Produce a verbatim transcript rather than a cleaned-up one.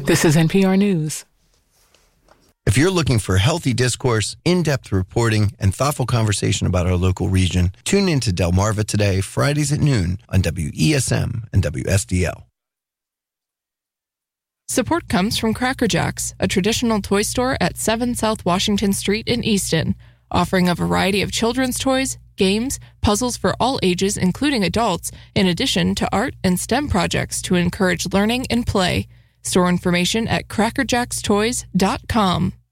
This is N P R News. If you're looking for healthy discourse, in-depth reporting, and thoughtful conversation about our local region, tune in to Delmarva Today, Fridays at noon on W E S M and W S D L. Support comes from Cracker Jacks, a traditional toy store at seven South Washington Street in Easton, offering a variety of children's toys, games, puzzles for all ages, including adults, in addition to art and STEM projects to encourage learning and play. Store information at cracker jacks toys dot com.